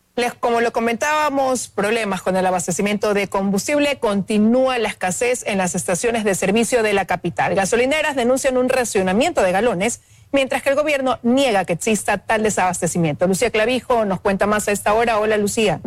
Como lo comentábamos, problemas con el abastecimiento de combustible. Continúa la escasez en las estaciones de servicio de la capital. Gasolineras denuncian un racionamiento de galones, mientras que el gobierno niega que exista tal desabastecimiento. Lucía Clavijo nos cuenta más a esta hora. Hola, Lucía.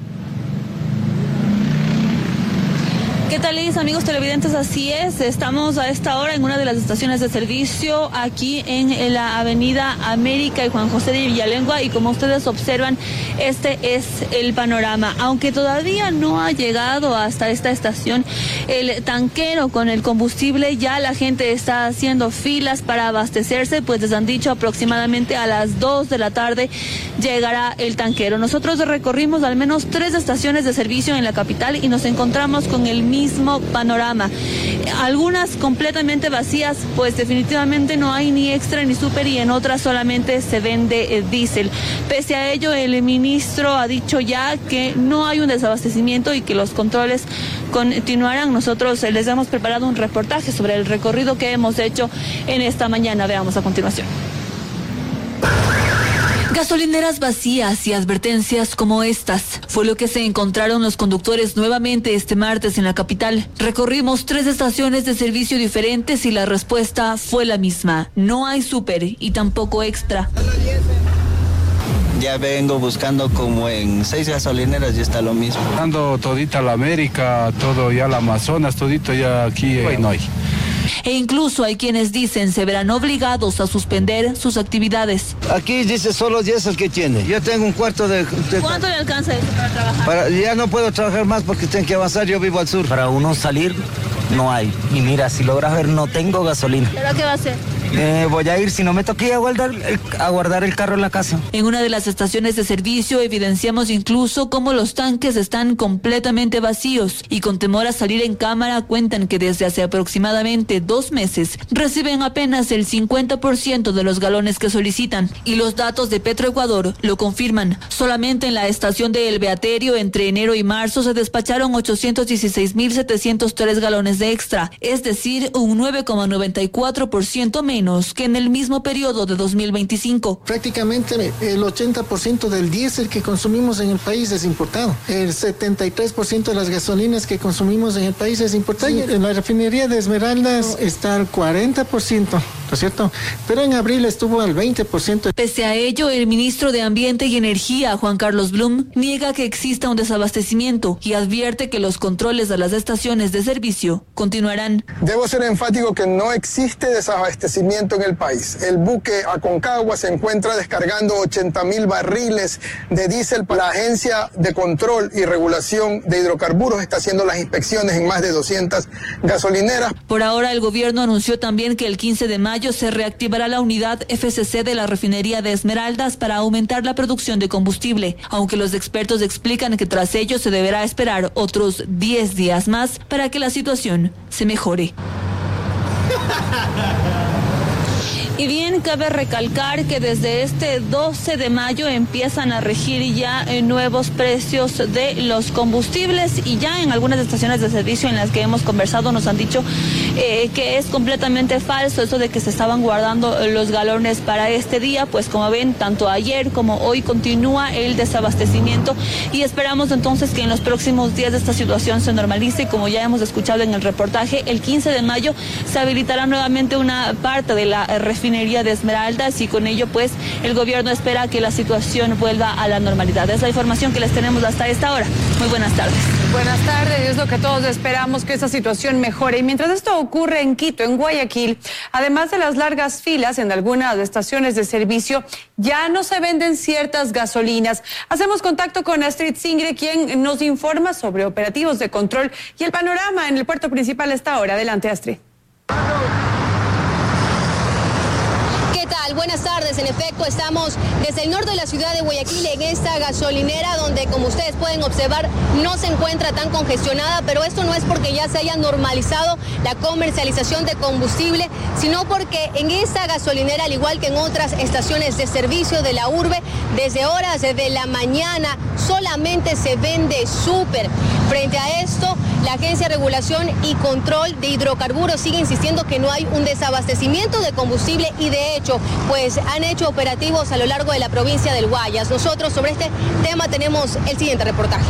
¿Qué tal, Liz? Amigos televidentes, así es, estamos a esta hora en una de las estaciones de servicio aquí en la avenida América y Juan José de Villalengua, y como ustedes observan, este es el panorama. Aunque todavía no ha llegado hasta esta estación el tanquero con el combustible, ya la gente está haciendo filas para abastecerse, pues les han dicho aproximadamente a las 2 de la tarde llegará el tanquero. Nosotros recorrimos al menos 3 estaciones de servicio en la capital y nos encontramos con el mismo panorama. Algunas completamente vacías, pues definitivamente no hay ni extra ni súper, y en otras solamente se vende diésel. Pese a ello, el ministro ha dicho ya que no hay un desabastecimiento y que los controles continuarán. Nosotros les hemos preparado un reportaje sobre el recorrido que hemos hecho en esta mañana. Veamos a continuación. Gasolineras vacías y advertencias como estas fue lo que se encontraron los conductores nuevamente este martes en la capital. Recorrimos 3 estaciones de servicio diferentes y la respuesta fue la misma: no hay súper y tampoco extra. Ya vengo buscando como en 6 gasolineras y está lo mismo. Dando todita la América, todo ya la Amazonas, todito ya aquí no hay. E incluso hay quienes dicen se verán obligados a suspender sus actividades. Aquí dice solo 10 el que tiene. Yo tengo un cuarto de... ¿Cuánto le alcanza eso para trabajar? Ya no puedo trabajar más porque tengo que avanzar, yo vivo al sur. Para uno salir no hay. Y mira, si logras ver, no tengo gasolina. ¿Pero qué va a hacer? Voy a ir, si no me toca ir a guardar el carro en la casa. En una de las estaciones de servicio evidenciamos incluso cómo los tanques están completamente vacíos, y con temor a salir en cámara cuentan que desde hace aproximadamente 2 meses reciben apenas el 50% de los galones que solicitan, y los datos de Petroecuador lo confirman. Solamente en la estación de El Beaterio entre enero y marzo se despacharon 816.703 galones de extra, es decir, un 9,94% menos que en el mismo periodo de 2025. Prácticamente el 80% del diésel que consumimos en el país es importado. El 73% de las gasolinas que consumimos en el país es importado. En la refinería de Esmeraldas está al 40%, ¿no es cierto? Pero en abril estuvo al 20%. Pese a ello, el ministro de Ambiente y Energía, Juan Carlos Blum, niega que exista un desabastecimiento y advierte que los controles a las estaciones de servicio continuarán. Debo ser enfático que no existe desabastecimiento en el país. El buque Aconcagua se encuentra descargando 80.000 barriles de diésel. La Agencia de Control y Regulación de Hidrocarburos está haciendo las inspecciones en más de 200 gasolineras. Por ahora, el gobierno anunció también que el 15 de mayo se reactivará la unidad FCC de la refinería de Esmeraldas para aumentar la producción de combustible, aunque los expertos explican que tras ello se deberá esperar otros 10 días más para que la situación se mejore. Y bien, cabe recalcar que desde este 12 de mayo empiezan a regir ya nuevos precios de los combustibles, y ya en algunas estaciones de servicio en las que hemos conversado nos han dicho que es completamente falso eso de que se estaban guardando los galones para este día. Pues como ven, tanto ayer como hoy continúa el desabastecimiento, y esperamos entonces que en los próximos días esta situación se normalice. Como ya hemos escuchado en el reportaje, el 15 de mayo se habilitará nuevamente una parte de la refinería de Esmeraldas, y con ello pues el gobierno espera que la situación vuelva a la normalidad. Es la información que les tenemos hasta esta hora. Muy buenas tardes. Buenas tardes, es lo que todos esperamos, que esa situación mejore. Y mientras esto ocurre en Quito, en Guayaquil, además de las largas filas en algunas estaciones de servicio, ya no se venden ciertas gasolinas. Hacemos contacto con Astrid Singre, quien nos informa sobre operativos de control y el panorama en el puerto principal a esta hora. Adelante, Astrid. Buenas tardes, en efecto estamos desde el norte de la ciudad de Guayaquil en esta gasolinera donde, como ustedes pueden observar, no se encuentra tan congestionada, pero esto no es porque ya se haya normalizado la comercialización de combustible, sino porque en esta gasolinera, al igual que en otras estaciones de servicio de la urbe, desde horas de la mañana solamente se vende súper. Frente a esto, la Agencia de Regulación y Control de Hidrocarburos sigue insistiendo que no hay un desabastecimiento de combustible y de hecho, pues han hecho operativos a lo largo de la provincia del Guayas. Nosotros sobre este tema tenemos el siguiente reportaje.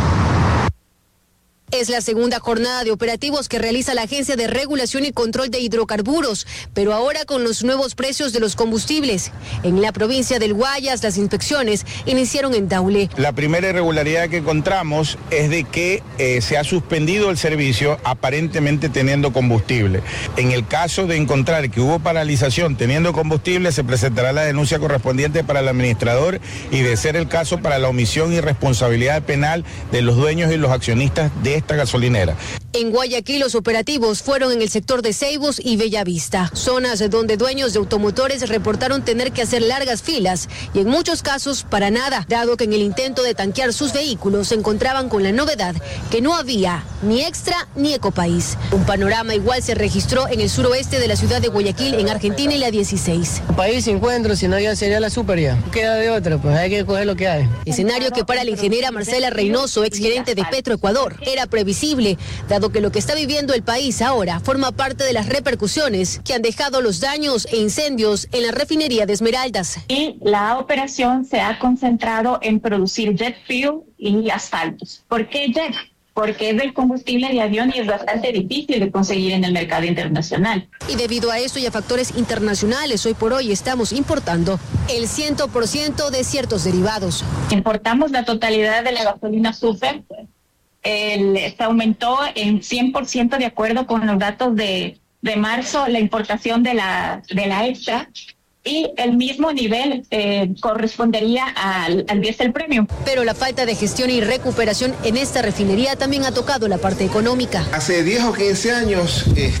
Es la segunda jornada de operativos que realiza la Agencia de Regulación y Control de Hidrocarburos, pero ahora con los nuevos precios de los combustibles. En la provincia del Guayas, las inspecciones iniciaron en Daule. La primera irregularidad que encontramos es de que se ha suspendido el servicio aparentemente teniendo combustible. En el caso de encontrar que hubo paralización teniendo combustible, se presentará la denuncia correspondiente para el administrador y, de ser el caso, para la omisión y responsabilidad penal de los dueños y los accionistas de esta gasolinera. En Guayaquil los operativos fueron en el sector de Ceibos y Bellavista, zonas donde dueños de automotores reportaron tener que hacer largas filas y en muchos casos para nada, dado que en el intento de tanquear sus vehículos se encontraban con la novedad que no había ni Extra ni Ecopaís. Un panorama igual se registró en el suroeste de la ciudad de Guayaquil, en Argentina y la 16. País encuentro, si no ya sería la super ya. Queda de otra, pues hay que coger lo que hay. Escenario que para la ingeniera Marcela Reynoso, exgerente de Petroecuador, era previsible, dado que lo que está viviendo el país ahora forma parte de las repercusiones que han dejado los daños e incendios en la refinería de Esmeraldas. Y la operación se ha concentrado en producir jet fuel y asfaltos. ¿Por qué jet? Porque es del combustible de avión y es bastante difícil de conseguir en el mercado internacional. Y debido a esto y a factores internacionales, hoy por hoy estamos importando el 100% de ciertos derivados. Importamos la totalidad de la gasolina super. Se aumentó en 100% de acuerdo con los datos de marzo la importación de la Extra, y el mismo nivel correspondería al diésel premium. Pero la falta de gestión y recuperación en esta refinería también ha tocado la parte económica. Hace 10 o 15 años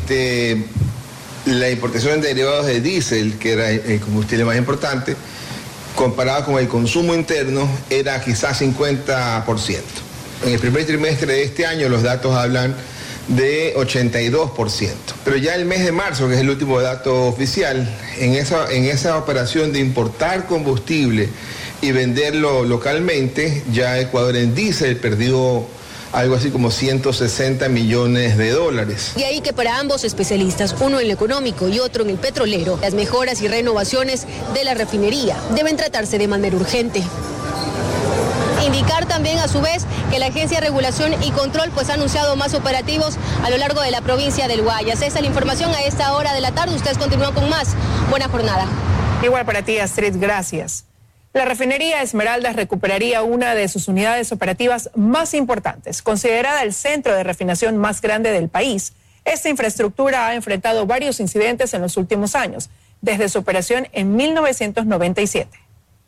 la importación de derivados de diésel, que era el combustible más importante, comparado con el consumo interno, era quizás 50%. En el primer trimestre de este año los datos hablan de 82%. Pero ya el mes de marzo, que es el último dato oficial, en esa operación de importar combustible y venderlo localmente, ya Ecuador en diésel perdió algo así como 160 millones de dólares. Y ahí que para ambos especialistas, uno en el económico y otro en el petrolero, las mejoras y renovaciones de la refinería deben tratarse de manera urgente. Indicar también a su vez que la Agencia de Regulación y Control pues ha anunciado más operativos a lo largo de la provincia del Guayas. Esa es la información a esta hora de la tarde. Ustedes continúan con más. Buena jornada. Igual para ti, Astrid, gracias. La refinería Esmeraldas recuperaría una de sus unidades operativas más importantes, considerada el centro de refinación más grande del país. Esta infraestructura ha enfrentado varios incidentes en los últimos años, desde su operación en 1997.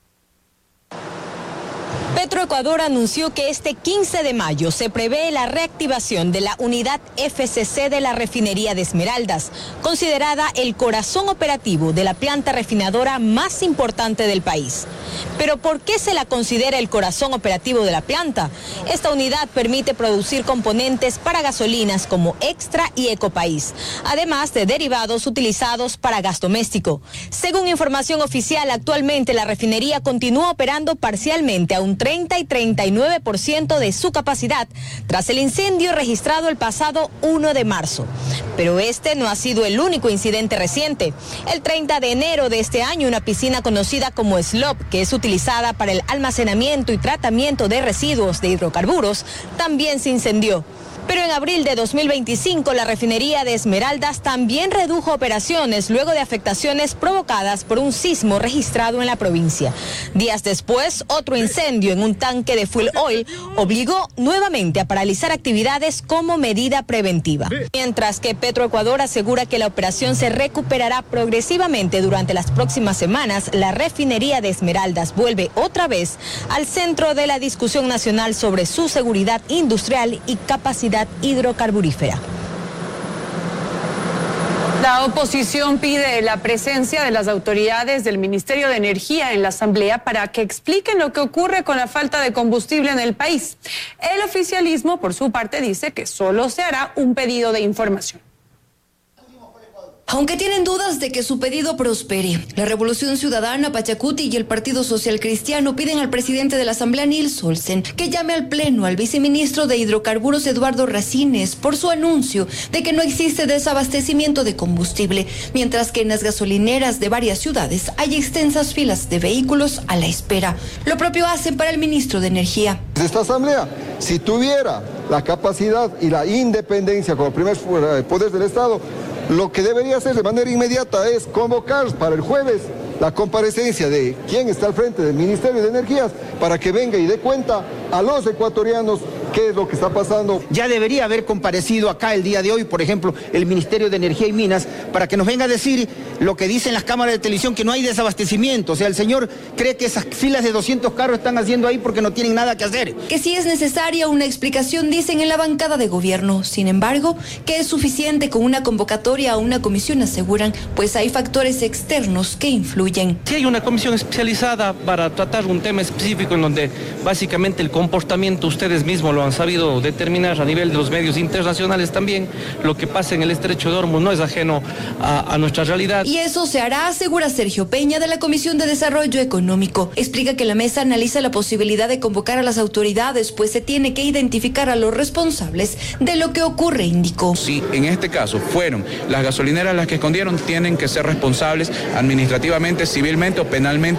Petroecuador anunció que este 15 de mayo se prevé la reactivación de la unidad FCC de la refinería de Esmeraldas, considerada el corazón operativo de la planta refinadora más importante del país. Pero ¿por qué se la considera el corazón operativo de la planta? Esta unidad permite producir componentes para gasolinas como Extra y Ecopaís, además de derivados utilizados para gas doméstico. Según información oficial, actualmente la refinería continúa operando parcialmente a un 30 y 39% de su capacidad tras el incendio registrado el pasado 1 de marzo. Pero este no ha sido el único incidente reciente. El 30 de enero de este año, una piscina conocida como SLOP, que es utilizada para el almacenamiento y tratamiento de residuos de hidrocarburos, también se incendió. Pero en abril de 2025, la refinería de Esmeraldas también redujo operaciones luego de afectaciones provocadas por un sismo registrado en la provincia. Días después, otro incendio en un tanque de fuel oil obligó nuevamente a paralizar actividades como medida preventiva. Mientras que Petroecuador asegura que la operación se recuperará progresivamente durante las próximas semanas, la refinería de Esmeraldas vuelve otra vez al centro de la discusión nacional sobre su seguridad industrial y capacidad hidrocarburífera. La oposición pide la presencia de las autoridades del Ministerio de Energía en la Asamblea para que expliquen lo que ocurre con la falta de combustible en el país. El oficialismo, por su parte, dice que solo se hará un pedido de información. Aunque tienen dudas de que su pedido prospere, la Revolución Ciudadana, Pachacuti y el Partido Social Cristiano piden al presidente de la Asamblea, Nils Olsen, que llame al Pleno al viceministro de Hidrocarburos, Eduardo Racines, por su anuncio de que no existe desabastecimiento de combustible, mientras que en las gasolineras de varias ciudades hay extensas filas de vehículos a la espera. Lo propio hacen para el ministro de Energía. Esta Asamblea, si tuviera la capacidad y la independencia como primer poder del Estado, lo que debería hacer de manera inmediata es convocar para el jueves la comparecencia de quien está al frente del Ministerio de Energías para que venga y dé cuenta a los ecuatorianos qué es lo que está pasando. Ya debería haber comparecido acá el día de hoy, por ejemplo, el Ministerio de Energía y Minas, para que nos venga a decir lo que dicen las cámaras de televisión, que no hay desabastecimiento. O sea, el señor cree que esas filas de 200 carros están haciendo ahí porque no tienen nada que hacer. Que sí es necesaria una explicación, dicen en la bancada de gobierno. Sin embargo, que es suficiente con una convocatoria a una comisión, aseguran, pues hay factores externos que influyen. Sí hay una comisión especializada para tratar un tema específico en donde básicamente el comportamiento ustedes mismos lo han sabido determinar a nivel de los medios internacionales también. Lo que pasa en el Estrecho de Hormuz no es ajeno a nuestra realidad. Y eso se hará, asegura Sergio Peña de la Comisión de Desarrollo Económico. Explica que la mesa analiza la posibilidad de convocar a las autoridades, pues se tiene que identificar a los responsables de lo que ocurre, indicó. Si en este caso fueron las gasolineras las que escondieron, tienen que ser responsables administrativamente, civilmente o penalmente.